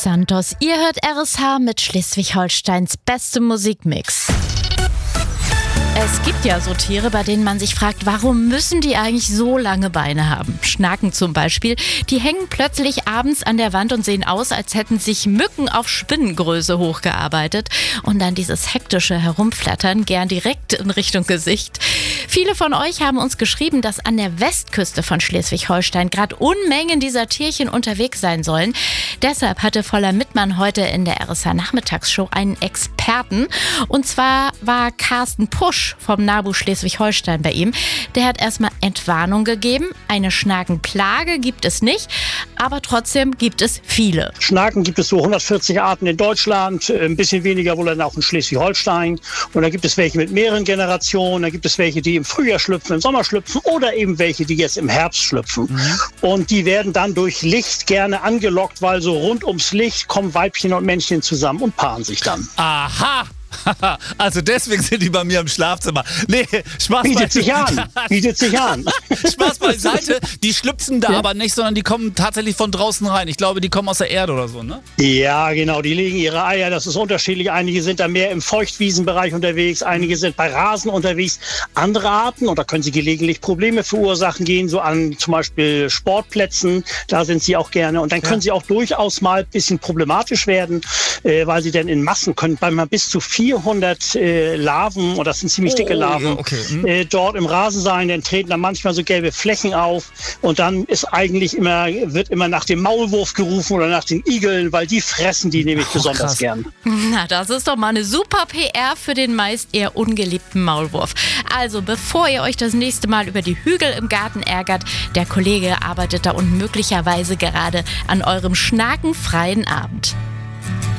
Santos, ihr hört RSH mit Schleswig-Holsteins bestem Musikmix. Es gibt ja so Tiere, bei denen man sich fragt, warum müssen die eigentlich so lange Beine haben? Schnaken zum Beispiel, die hängen plötzlich abends an der Wand und sehen aus, als hätten sich Mücken auf Spinnengröße hochgearbeitet. Und dann dieses hektische Herumflattern, gern direkt in Richtung Gesicht. Viele von euch haben uns geschrieben, dass an der Westküste von Schleswig-Holstein gerade Unmengen dieser Tierchen unterwegs sein sollen. Deshalb hatte Voller Mittmann heute in der RSH Nachmittagsshow einen Experten. Und zwar war Carsten Pusch vom NABU Schleswig-Holstein bei ihm. Der hat erstmal Entwarnung gegeben. Eine Schnakenplage gibt es nicht, aber trotzdem gibt es viele. Schnaken gibt es so 140 Arten in Deutschland, ein bisschen weniger wohl dann auch in Schleswig-Holstein. Und da gibt es welche mit mehreren Generationen, da gibt es welche, die im Frühjahr schlüpfen, im Sommer schlüpfen oder eben welche, die jetzt im Herbst schlüpfen. Und die werden dann durch Licht gerne angelockt, weil so rund ums Licht kommen Weibchen und Männchen zusammen und paaren sich dann. Aha! Also deswegen sind die bei mir im Schlafzimmer. Nee, Spaß Bietet sich an. Spaß beiseite. Die schlüpfen da aber nicht, sondern die kommen tatsächlich von draußen rein. Ich glaube, die kommen aus der Erde oder so, ne? Ja, genau. Die legen ihre Eier. Das ist unterschiedlich. Einige sind da mehr im Feuchtwiesenbereich unterwegs. Einige sind bei Rasen unterwegs. Andere Arten, und da können sie gelegentlich Probleme verursachen, gehen so an zum Beispiel Sportplätzen. Da sind sie auch gerne. Und dann können sie auch durchaus mal ein bisschen problematisch werden, weil sie dann in Massen können, bei mal bis zu 400 Larven, und das sind ziemlich dicke Larven, dort im Rasen sein, dann treten da manchmal so gelbe Flächen auf und dann ist eigentlich wird immer nach dem Maulwurf gerufen oder nach den Igeln, weil die fressen die nämlich besonders gern. Na, das ist doch mal eine super PR für den meist eher ungeliebten Maulwurf. Also, bevor ihr euch das nächste Mal über die Hügel im Garten ärgert, der Kollege arbeitet da unten möglicherweise gerade an eurem schnakenfreien Abend.